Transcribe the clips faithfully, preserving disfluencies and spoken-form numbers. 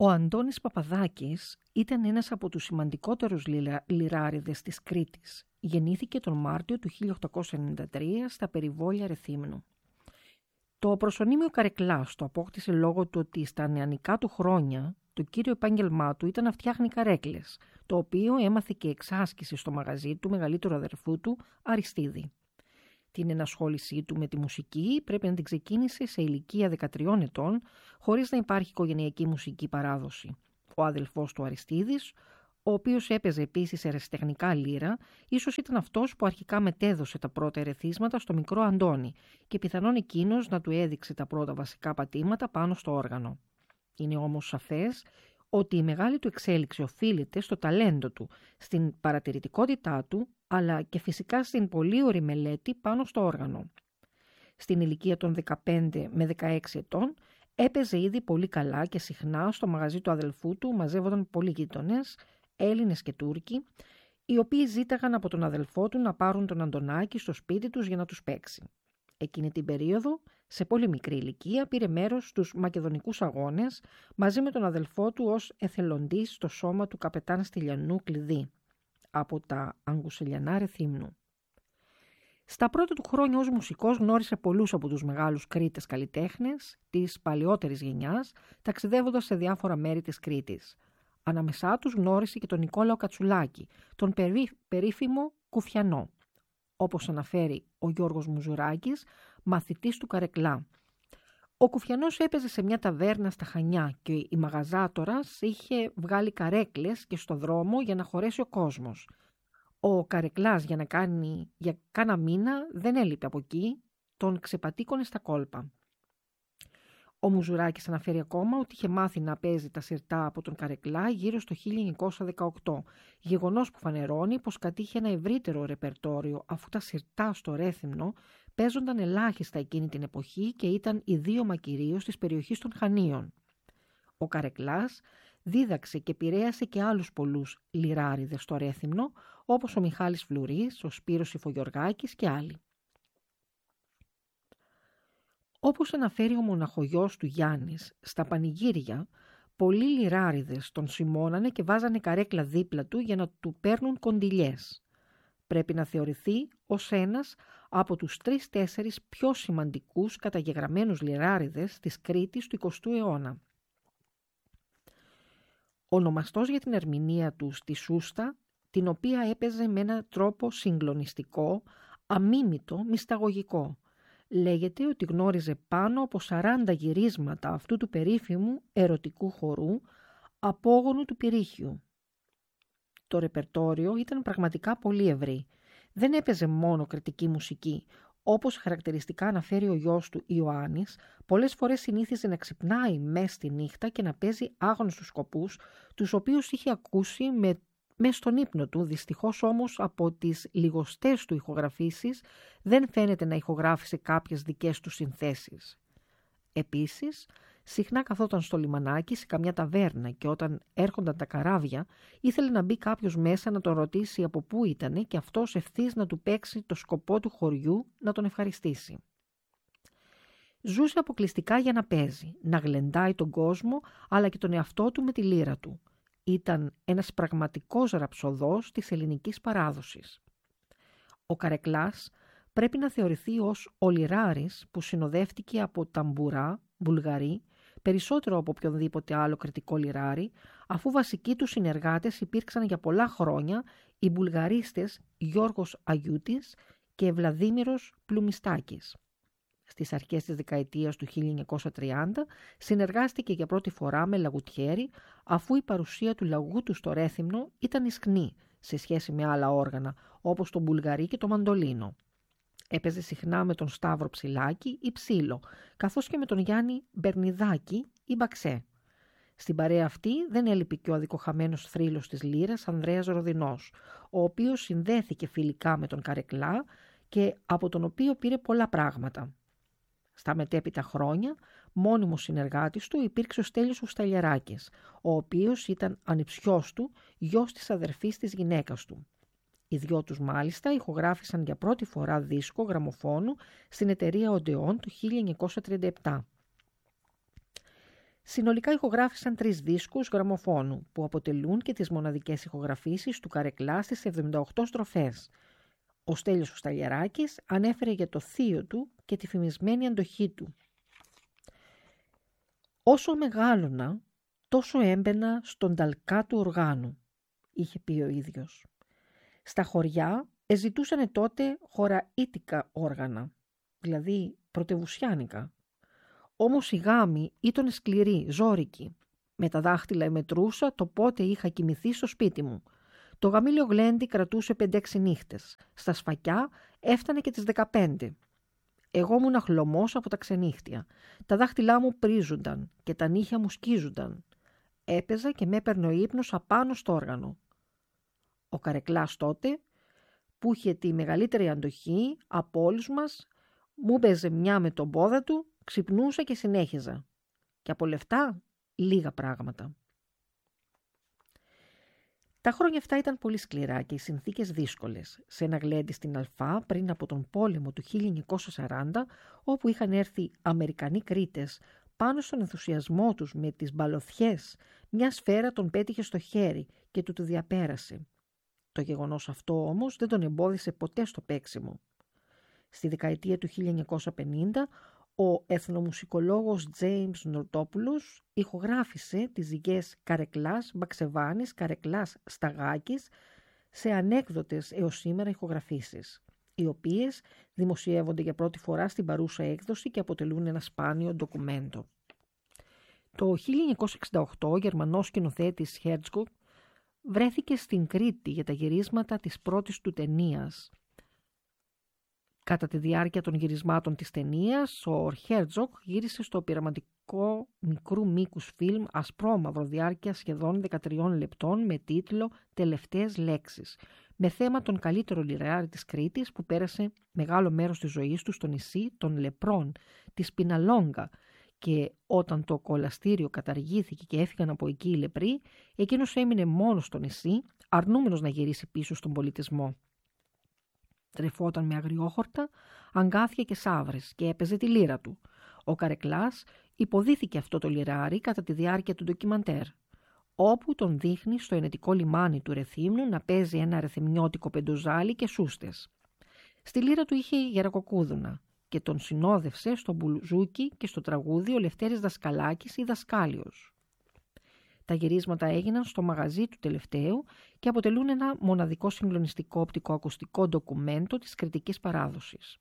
Ο Αντώνης Παπαδάκης ήταν ένας από τους σημαντικότερους λιρα... λιράριδες της Κρήτης. Γεννήθηκε τον Μάρτιο του χίλια οκτακόσια ενενήντα τρία στα περιβόλια Ρεθύμνου. Το προσωνύμιο Καρεκλάς το απόκτησε λόγω του ότι στα νεανικά του χρόνια το κύριο επάγγελμά του ήταν να φτιάχνει καρέκλες, το οποίο έμαθε και εξάσκηση στο μαγαζί του μεγαλύτερου αδερφού του, Αριστίδη. Την ενασχόλησή του με τη μουσική πρέπει να την ξεκίνησε σε ηλικία δεκατριών ετών, χωρίς να υπάρχει οικογενειακή μουσική παράδοση. Ο αδελφός του Αριστίδης, ο οποίος έπαιζε επίσης ερασιτεχνικά λύρα, ίσως ήταν αυτός που αρχικά μετέδωσε τα πρώτα ερεθίσματα στο μικρό Αντώνη και πιθανόν εκείνος να του έδειξε τα πρώτα βασικά πατήματα πάνω στο όργανο. Είναι όμως σαφές ότι η μεγάλη του εξέλιξη οφείλεται στο ταλέντο του, στην παρατηρητικότητά του, αλλά και φυσικά στην πολύ ωρη μελέτη πάνω στο όργανο. Στην ηλικία των δεκαπέντε με δεκαέξι ετών έπαιζε ήδη πολύ καλά και συχνά στο μαγαζί του αδελφού του μαζεύονταν πολλοί γείτονες, Έλληνες και Τούρκοι, οι οποίοι ζήταγαν από τον αδελφό του να πάρουν τον Αντωνάκη στο σπίτι τους για να τους παίξει. Εκείνη την περίοδο, σε πολύ μικρή ηλικία, πήρε μέρος στους μακεδονικούς αγώνες μαζί με τον αδελφό του ως εθελοντής στο σώμα του καπετάν Στυλιανού Κλειδί από τα Αγκουσελιανά Ρεθύμνου. Στα πρώτα του χρόνια ως μουσικός γνώρισε πολλούς από τους μεγάλους Κρήτες καλλιτέχνες της παλαιότερης γενιάς, ταξιδεύοντας σε διάφορα μέρη της Κρήτης. Ανάμεσά τους γνώρισε και τον Νικόλαο Κατσουλάκη, τον περί, περίφημο Κουφιανό, όπως αναφέρει ο Γιώργος Μουζουράκης, μαθητής του Καρεκλά. Ο Κουφιανός έπαιζε σε μια ταβέρνα στα Χανιά και η μαγαζάτορας είχε βγάλει καρέκλες και στο δρόμο για να χωρέσει ο κόσμος. Ο Καρεκλάς για να κάνει για κάνα μήνα δεν έλειπε από εκεί, τον ξεπατήκωνε στα κόλπα. Ο Μουζουράκης αναφέρει ακόμα ότι είχε μάθει να παίζει τα σιρτά από τον Καρεκλά γύρω στο χίλια εννιακόσια δεκαοκτώ, γεγονός που φανερώνει πως κατήχε ένα ευρύτερο ρεπερτόριο, αφού τα σιρτά στο Ρέθυμνο παίζονταν ελάχιστα εκείνη την εποχή και ήταν ιδίωμα κυρίως της περιοχής των Χανίων. Ο Καρεκλάς δίδαξε και επηρέασε και άλλους πολλούς λιράριδες στο Ρέθυμνο, όπως ο Μιχάλης Φλουρής, ο Σπύρος Ιφογιοργάκης και άλλοι. Όπως αναφέρει ο μοναχογιός του Γιάννης, στα πανηγύρια, πολλοί λιράριδες τον σημώνανε και βάζανε καρέκλα δίπλα του για να του παίρνουν κοντιλιές. Πρέπει να θεωρηθεί ως ένας από τους τρεις-τέσσερις πιο σημαντικούς καταγεγραμμένους λιράριδες της Κρήτης του εικοστού αιώνα. Ονομαστός για την ερμηνεία του στη σούστα, την οποία έπαιζε με έναν τρόπο συγκλονιστικό, αμίμητο, μυσταγωγικό. Λέγεται ότι γνώριζε πάνω από σαράντα γυρίσματα αυτού του περίφημου ερωτικού χορού, απόγονου του Πυρίχιου. Το ρεπερτόριο ήταν πραγματικά πολύ ευρύ. Δεν έπαιζε μόνο κρητική μουσική. Όπως χαρακτηριστικά αναφέρει ο γιος του Ιωάννης, πολλές φορές συνήθιζε να ξυπνάει μες στη νύχτα και να παίζει άγνωστους σκοπούς, τους οποίους είχε ακούσει με μες στον ύπνο του. Δυστυχώς όμως από τις λιγοστές του ηχογραφήσεις δεν φαίνεται να ηχογράφησε κάποιες δικές του συνθέσεις. Επίσης, συχνά καθόταν στο λιμανάκι σε καμιά ταβέρνα και όταν έρχονταν τα καράβια ήθελε να μπει κάποιος μέσα να τον ρωτήσει από πού ήτανε και αυτός ευθύς να του παίξει το σκοπό του χωριού να τον ευχαριστήσει. Ζούσε αποκλειστικά για να παίζει, να γλεντάει τον κόσμο αλλά και τον εαυτό του με τη λύρα του. Ήταν ένας πραγματικός ραψοδός της ελληνικής παράδοσης. Ο Καρεκλάς πρέπει να θεωρηθεί ως ο λιράρης που συνοδεύτηκε από ταμπουρά, βουλγαρί, περισσότερο από οποιονδήποτε άλλο κρητικό λιράρι, αφού βασικοί του συνεργάτες υπήρξαν για πολλά χρόνια οι βουλγαρίστες Γιώργος Αγιούτης και Βλαδίμηρος Πλουμιστάκης. Στις αρχές της δεκαετίας του χίλια εννιακόσια τριάντα συνεργάστηκε για πρώτη φορά με λαγουτιέρι, αφού η παρουσία του λαγού του στο Ρέθυμνο ήταν ισχνή σε σχέση με άλλα όργανα, όπως το μπουλγαρί και το μαντολίνο. Έπαιζε συχνά με τον Σταύρο Ψηλάκη ή Ψήλο, καθώς και με τον Γιάννη Μπερνιδάκη ή Μπαξέ. Στην παρέα αυτή δεν έλειπε και ο αδικοχαμένος θρύλος της λύρας Ανδρέας Ροδινός, ο οποίος συνδέθηκε φιλικά με τον Καρεκλά και από τον οποίο πήρε πολλά πράγματα. Στα μετέπειτα χρόνια, μόνιμος συνεργάτης του υπήρξε ο Στέλιος Ουσταλιαράκης, ο οποίος ήταν ανιψιός του, γιος της αδερφής της γυναίκας του. Οι δυο τους μάλιστα ηχογράφησαν για πρώτη φορά δίσκο γραμμοφώνου στην εταιρεία Οντεόν του χίλια εννιακόσια τριάντα επτά. Συνολικά ηχογράφησαν τρεις δίσκους γραμμοφώνου, που αποτελούν και τις μοναδικές ηχογραφήσεις του Καρεκλά στις εβδομήντα οκτώ στροφές. Ο Στέλιος ο Σταλιαράκης ανέφερε για το θείο του και τη φημισμένη αντοχή του. «Όσο μεγάλωνα, τόσο έμπαινα στον ταλκά του οργάνου», είχε πει ο ίδιος. Στα χωριά εζητούσανε τότε χωραΐτικα όργανα, δηλαδή πρωτευουσιάνικα. Όμως η γάμη ήταν σκληρή, ζόρικη. Με τα δάχτυλα εμετρούσα το πότε είχα κοιμηθεί στο σπίτι μου. Το γαμήλιο γλέντι κρατούσε πέντε-έξι νύχτες. Στα σφακιά έφτανε και τις δεκαπέντε. Εγώ ήμουν χλωμός από τα ξενύχτια. Τα δάχτυλά μου πρίζουνταν και τα νύχια μου σκίζουνταν. Έπαιζα και με έπαιρνε ο ύπνος απάνω στο όργανο. Ο Καρεκλάς τότε, που είχε τη μεγαλύτερη αντοχή από όλους μας, μου μπέζε μια με τον πόδα του, ξυπνούσα και συνέχιζα. Και από λεφτά, λίγα πράγματα. Τα χρόνια αυτά ήταν πολύ σκληρά και οι συνθήκες δύσκολες. Σε ένα γλέντι στην Αλφά πριν από τον πόλεμο του χίλια εννιακόσια σαράντα, όπου είχαν έρθει Αμερικανοί κρίτες, πάνω στον ενθουσιασμό τους με τις μπαλωθιές, μια σφαίρα τον πέτυχε στο χέρι και του του διαπέρασε. Το γεγονός αυτό όμως δεν τον εμπόδισε ποτέ στο παίξιμο. Στη δεκαετία του χίλια εννιακόσια πενήντα, ο εθνομουσικολόγος James Νορτόπουλος ηχογράφησε τις ζυγές Καρεκλάς, Μπαξεβάνης, Καρεκλάς, Σταγάκης σε ανέκδοτες έως σήμερα ηχογραφήσεις, οι οποίες δημοσιεύονται για πρώτη φορά στην παρούσα έκδοση και αποτελούν ένα σπάνιο ντοκουμέντο. Το χίλια εννιακόσια εξήντα οκτώ ο Γερμανός σκηνοθέτης Herzog βρέθηκε στην Κρήτη για τα γυρίσματα της πρώτης του ταινίας. Κατά τη διάρκεια των γυρισμάτων της ταινίας, ο Herzog γύρισε στο πειραματικό μικρού μήκους φιλμ ασπρόμαυρο διάρκεια σχεδόν δεκατρία λεπτών με τίτλο «Τελευταίες λέξεις», με θέμα τον καλύτερο λιράρι της Κρήτης που πέρασε μεγάλο μέρος της ζωής του στο νησί των Λεπρών, της Πιναλόγκα, και όταν το κολαστήριο καταργήθηκε και έφυγαν από εκεί οι λεπροί, εκείνος έμεινε μόνος στο νησί, αρνούμενος να γυρίσει πίσω στον πολιτισμό. Τρεφόταν με αγριόχορτα, αγκάθια και σαύρες και έπαιζε τη λύρα του. Ο Καρεκλάς υποδίθηκε αυτό το λιράρι κατά τη διάρκεια του ντοκιμαντέρ, όπου τον δείχνει στο ενετικό λιμάνι του Ρεθύμνου να παίζει ένα ρεθυμνιώτικο πεντοζάλι και σούστες. Στη λύρα του είχε γερακοκούδουνα και τον συνόδευσε στο μπουζούκι και στο τραγούδι ο Λευτέρης Δασκαλάκης ή Δασκάλιος. Τα γυρίσματα έγιναν στο μαγαζί του τελευταίου και αποτελούν ένα μοναδικό συγκλονιστικό οπτικοακουστικό ντοκουμέντο της κριτικής παράδοσης.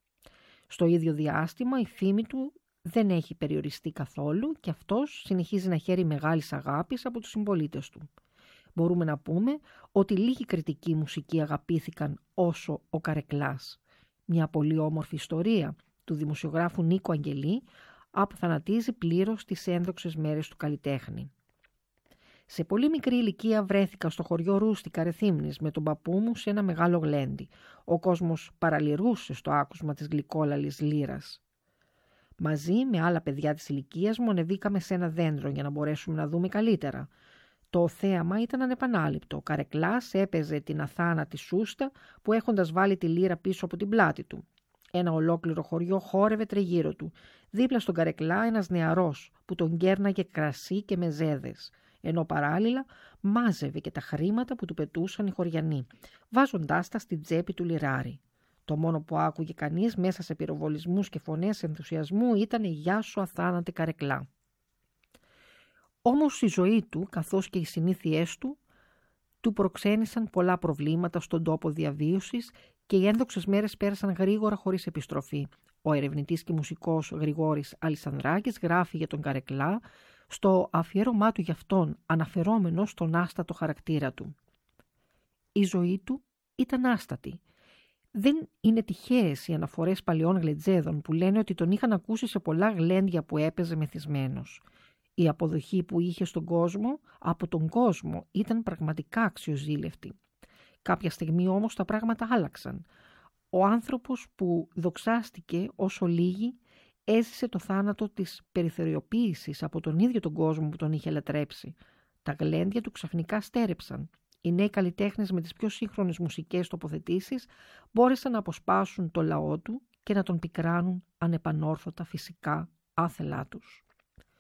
Στο ίδιο διάστημα η φήμη του δεν έχει περιοριστεί καθόλου και αυτός συνεχίζει να χαίρει μεγάλης αγάπης από τους συμπολίτες του. Μπορούμε να πούμε ότι λίγοι κριτικοί μουσικοί αγαπήθηκαν όσο ο Καρεκλάς. Μια πολύ όμορφη ιστορία του δημοσιογράφου Νίκο Αγγελή αποθανατίζει πλήρως τις ένδοξες μέρες του καλλιτέχνη. Σε πολύ μικρή ηλικία βρέθηκα στο χωριό Ρούστικα Ρεθύμνης με τον παππού μου σε ένα μεγάλο γλέντι. Ο κόσμος παραλυρούσε στο άκουσμα της γλυκόλαλης λύρας. Μαζί με άλλα παιδιά της ηλικίας μου ανεβήκαμε σε ένα δέντρο για να μπορέσουμε να δούμε καλύτερα. Το θέαμα ήταν ανεπανάληπτο. Ο Καρεκλάς έπαιζε την αθάνατη σούστα που έχοντας βάλει τη λύρα πίσω από την πλάτη του. Ένα ολόκληρο χωριό χόρευε τριγύρω του. Δίπλα στον Καρεκλά ένας νεαρός που τον κέρναγε κρασί και μεζέδες, ενώ παράλληλα μάζευε και τα χρήματα που του πετούσαν οι χωριανοί, βάζοντάς τα στην τσέπη του λιράρι. Το μόνο που άκουγε κανείς μέσα σε πυροβολισμούς και φωνές ενθουσιασμού ήταν «Γεια σου αθάνατη Καρεκλά». Όμως η ζωή του, καθώς και οι συνήθειές του, του προξένησαν πολλά προβλήματα στον τόπο διαβίωσης και οι ένδοξες μέρες πέρασαν γρήγορα χωρίς επιστροφή. Ο ερευνητής και μουσικός Γρηγόρης Αλισανδράκης γράφει για τον Καρεκλά στο αφιέρωμά του γι' αυτόν, αναφερόμενο στον άστατο χαρακτήρα του. Η ζωή του ήταν άστατη. Δεν είναι τυχαίες οι αναφορές παλαιών γλεντζέδων που λένε ότι τον είχαν ακούσει σε πολλά γλέντια που έπαιζε μεθυσμένος. Η αποδοχή που είχε στον κόσμο, από τον κόσμο, ήταν πραγματικά αξιοζήλευτη. Κάποια στιγμή όμως τα πράγματα άλλαξαν. Ο άνθρωπος που δοξάστηκε όσο λίγοι έζησε το θάνατο της περιθωριοποίησης από τον ίδιο τον κόσμο που τον είχε λατρέψει. Τα γλέντια του ξαφνικά στέρεψαν. Οι νέοι καλλιτέχνες με τις πιο σύγχρονες μουσικές τοποθετήσεις μπόρεσαν να αποσπάσουν το λαό του και να τον πικράνουν ανεπανόρθωτα φυσικά άθελά τους.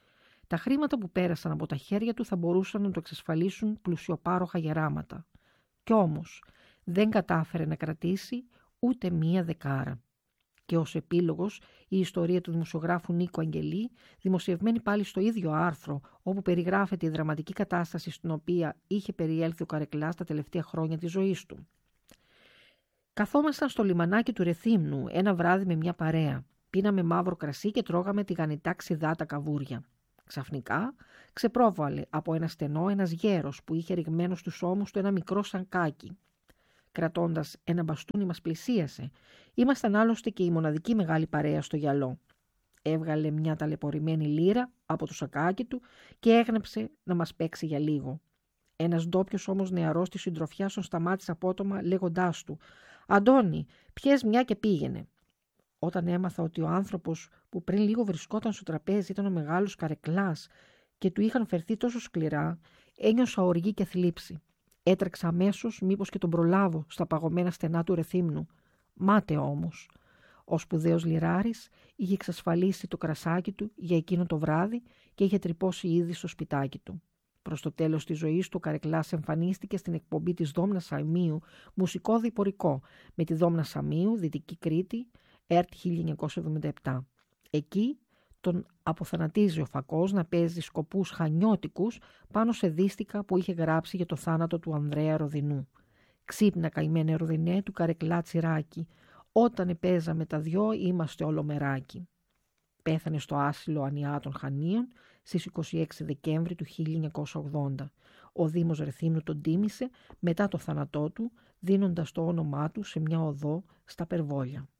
Τα χρήματα που πέρασαν από τα χέρια του θα μπορούσαν να το εξασφαλίσουν πλουσιοπάροχα γεράματα. Κι όμως δεν κατάφερε να κρατήσει ούτε μία δεκάρα. Και ως επίλογος η ιστορία του δημοσιογράφου Νίκο Αγγελή, δημοσιευμένη πάλι στο ίδιο άρθρο όπου περιγράφεται η δραματική κατάσταση στην οποία είχε περιέλθει ο Καρεκλάς τα τελευταία χρόνια της ζωής του. Καθόμασταν στο λιμανάκι του Ρεθύμνου ένα βράδυ με μια παρέα. Πίναμε μαύρο κρασί και τρώγαμε τηγανιτά ξιδά τα καβούρια. Ξαφνικά ξεπρόβαλε από ένα στενό ένας γέρος που είχε ρηγμένο στους ώμους του ένα μικρό σανκάκι. Κρατώντας ένα μπαστούνι μας πλησίασε. Ήμασταν άλλωστε και η μοναδική μεγάλη παρέα στο γυαλό. Έβγαλε μια ταλαιπωρημένη λίρα από το σακάκι του και έγνεψε να μας παίξει για λίγο. Ένας ντόπιος όμως νεαρός της συντροφιάς τον σταμάτησε απότομα λέγοντάς του «Αντώνη, πιες μια και πήγαινε». Όταν έμαθα ότι ο άνθρωπος που πριν λίγο βρισκόταν στο τραπέζι ήταν ο μεγάλος Καρεκλάς και του είχαν φερθεί τόσο σκληρά, ένιωσα οργή και θλίψη. Έτρεξα αμέσως μήπως και τον προλάβω στα παγωμένα στενά του Ρεθύμνου. Μάταια όμως. Ο σπουδαίος λιράρης είχε εξασφαλίσει το κρασάκι του για εκείνο το βράδυ και είχε τρυπώσει ήδη στο σπιτάκι του. Προς το τέλος της ζωής του, ο Καρεκλάς εμφανίστηκε στην εκπομπή της Δόμνας Σαμίου, μουσικό διπορικό, με τη Δόμνα Σαμίου, Δυτική Κρήτη, ΕΡΤ χίλια εννιακόσια εβδομήντα επτά. Εκεί τον αποθανατίζει ο φακός να παίζει σκοπούς χανιώτικους πάνω σε δίστικα που είχε γράψει για το θάνατο του Ανδρέα Ροδινού. «Ξύπνα καημένε Ροδινέ του Καρεκλά τσιράκι, όταν επέζαμε τα δυο είμαστε ολομεράκι». Πέθανε στο άσυλο Ανιά των Χανίων στις είκοσι έξι Δεκέμβρη του χίλια εννιακόσια ογδόντα. Ο Δήμος Ρεθύμνου τον τίμησε μετά το θάνατό του, δίνοντας το όνομά του σε μια οδό στα Περβόλια.